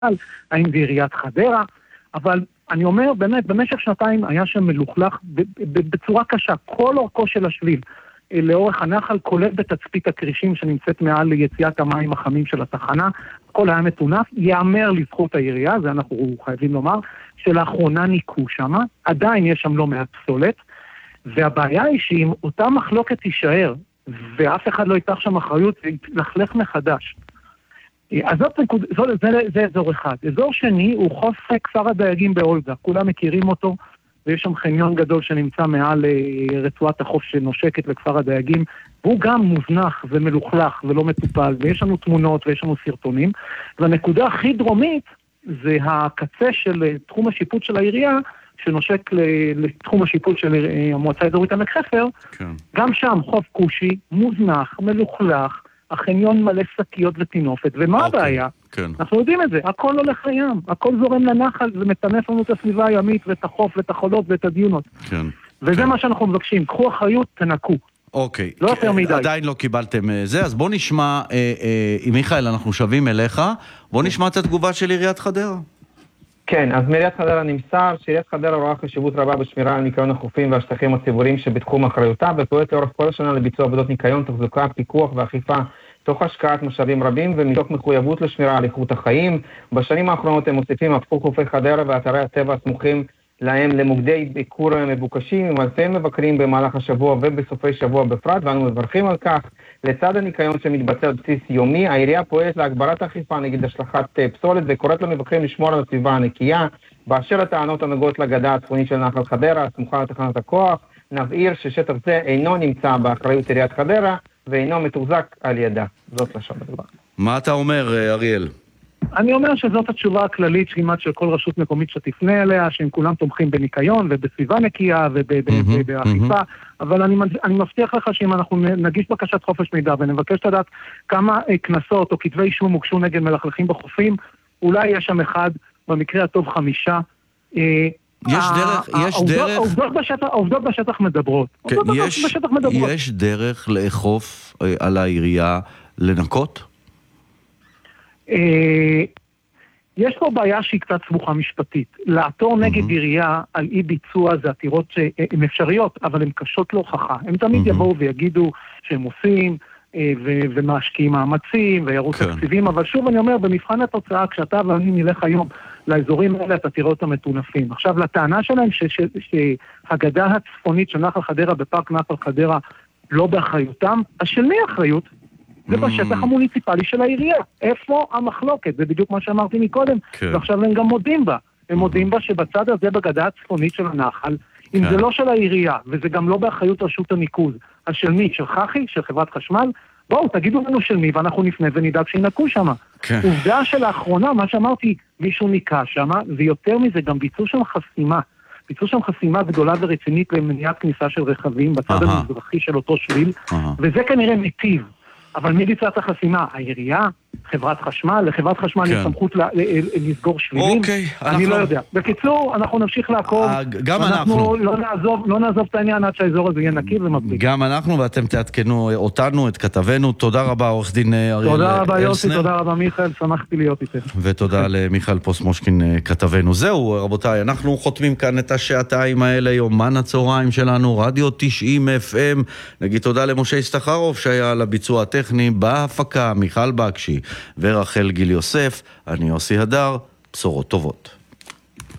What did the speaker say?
האם זה עיריית חדרה, אבל אני אומר, באמת, במשך שנתיים היה שם מלוכלך בצורה קשה, כל אורכו של השביל, לאורך הנחל, כולל בתצפית הקרישים שנמצאת מעל יציאת המים החמים של התחנה, הכל היה מטונף, יאמר לזכות העירייה, זה אנחנו חייבים לומר, שלאחרונה ניקו שם, עדיין יש שם לא מעט פסולת, והבעיה היא שאם אותה מחלוקת תישאר, ואף אחד לא ייקח שם אחריות, זה יתלכלך מחדש. אז זה אזור אחד. אזור שני הוא חוף כפר הדייגים באולגה, כולם מכירים אותו, ויש שם חניון גדול שנמצא מעל רצועת החוף שנושקת לכפר הדייגים, והוא גם מוזנח ומלוכלך ולא מטופל, ויש לנו תמונות ויש לנו סרטונים, והנקודה הכי דרומית זה הקצה של תחום השיפוט של העירייה, שנושק לתחום השיפוט של המועצה האזורית עמק חפר, כן. גם שם חוף קושי, מוזנח, מלוכלך, החניון מלא שקיות וטינופת, ומה הבעיה? כן. אנחנו יודעים את זה, הכל הולך לים, הכל זורם לנחל ומטנף לנו את הסביבה הימית ואת החוף ואת החולות ואת הדיונות. כן. וזה כן. מה שאנחנו מבקשים, קחו אחריות, תנקו. אוקיי, לא יותר מדי. עדיין לא קיבלתם זה, אז בוא נשמע, מיכאל, אנחנו שווים אליך, בוא נשמע את התגובה של עיריית חדרה. כן, אז מעיריית חדרה נמסר שעיריית חדרה רואה חשיבות רבה בשמירה על ניקיון החופים והשטחים הציבוריים שבתחום אחריותה, ופועלת לאורך כל השנה לביצוע עבודות ניקיון, תחזוקה, פיקוח ואכיפה, תוך השקעת משאבים רבים ומתוך מחויבות לשמירה על איכות החיים. בשנים האחרונות הם מוסיפים, הפכו חופי חדרה ואתרי הטבע הסמוכים להם למוקדי ביקור מבוקשים, עם אלפי מבקרים במהלך השבוע ובסופי שבוע בפרט, ואנו מברכים על כך. לצד הניקיון שמתבצע על בסיס יומי, העירייה פועלת להגברת האכיפה נגד השלכת פסולת, וקוראת למבקרים לשמור על הסביבה הנקייה. באשר לטענות הנוגעות לגדה הצפונית של נחל חדרה, סמוכה לתחנת הכוח, נבהיר ששטח זה אינו נמצא באחריות עיריית חדרה, ואינו מתוחזק על ידה. זאת לשון הדבר. מה אתה אומר, אריאל? אני אומר שזאת התשובה הכללית כמעט של כל רשות מקומית שתפנה אליה, שהם כולם תומכים בניקיון ובסביבה נקייה ובאכיפה, אבל אני מבטיח לך שאם אנחנו נגיש בקשת חופש מידע ונבקש לדעת כמה כנסות או כתבי אישום הוגשו נגד מלכלכים בחופים, אולי יש שם אחד, במקרה הטוב 5. העובדות בשטח מדברות. יש דרך לאכוף על העירייה לנקות? יש פה בעיה שהיא קצת סבוכה משפטית. לעתור נגד עירייה על אי ביצוע זה עתירות שהן אפשריות, אבל הן קשות להוכחה. הם תמיד יבואו ויגידו שהם עושים ומשקיעים מאמצים וירו תקציבים, אבל שוב אני אומר, במבחן התוצאה, כשאתה ואני נלך היום לאזורים האלה, אתה תראה אותם מטונפים. עכשיו, לטענה שלהם שהגדה הצפונית של נחל חדרה בפארק נחל חדרה לא באחריותם, אז של מי האחריות? זה בשטח המוניציפלי של העירייה. איפה המחלוקת? זה בדיוק מה שאמרתי מקודם, ועכשיו הם גם מודים בה. הם מודים בה שבצד הזה בגדה הצפונית של הנחל, אם זה לא של העירייה, וזה גם לא באחריות רשות הניקוז, אז של מי? של חחי? של חברת חשמל? בואו, תגידו לנו של מי, ואנחנו נפנה ונדאג שינקו שם. עובדה שלאחרונה, מה שאמרתי, מישהו ניקה שם, ויותר מזה, גם ביצעו שם חסימה. ביצעו שם חסימה גדולה ורצינית למניעת כניסה של רכבים, בצד המזרחי של אותו שביל, וזה כנראה מיטיב. אבל מי ביצע את החסימה? העירייה? חברת חשמל? לחברת חשמל יש סמכות לסגור שבילים? אני לא יודע. בקיצור, אנחנו נמשיך לעקוב. גם אנחנו. לא נעזוב את העניין עד שהאזור הזה יהיה נקי ומבליק. גם אנחנו, ואתם תעדכנו אותנו, את כתבנו. תודה רבה, עורך דין אריאל אלסנר. תודה רבה יוסי, תודה רבה מיכאל, שמחתי להיות איתך. ותודה למיכאל פוסט-מושקין כתבנו. זהו, רבותיי, אנחנו חותמים כאן את השעתיים האלה, יומן הצהריים שלנו, רדיו 90 FM. נגיד תודה למשה הסתחרוף שהיה על הביצוע הטכני, בהפקה מיכל בקשי ורחל גיל יוסף. אני יוסי הדר, בשורות טובות.